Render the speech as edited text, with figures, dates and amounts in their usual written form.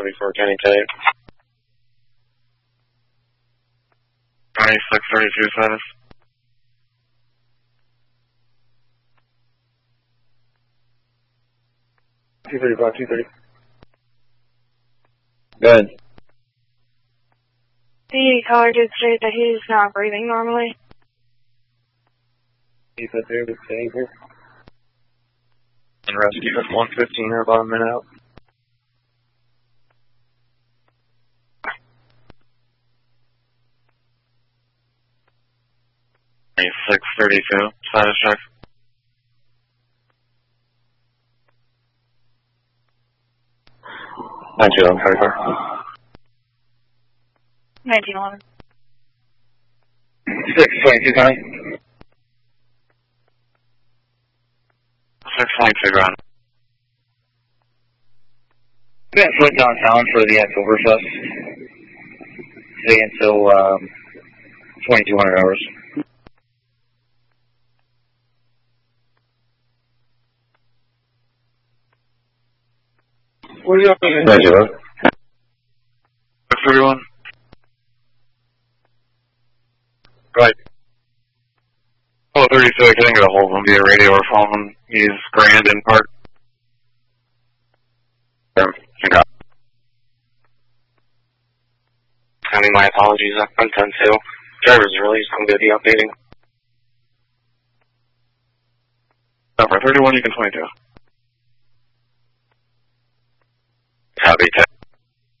34 Kenny Tape. 2632 status. 235, 230. Good. The caller did state that he's not breathing normally. He said there to stay here. And rescue at 115 or about a minute out. Hey, 632, status check. Thank you, 1911. 622, Connie. 622, ground. We got foot downtown for the Oktoberfest. Stay until 2200 hours. What are you up to? Thank you, 31. Right. Oh, 36, I didn't get a hold of him via radio or phone. He's Grand in Park. County, my apologies. I'm 10-2. Driver's release. I'm going to be updating. For 31, you can 22. Copy, 10.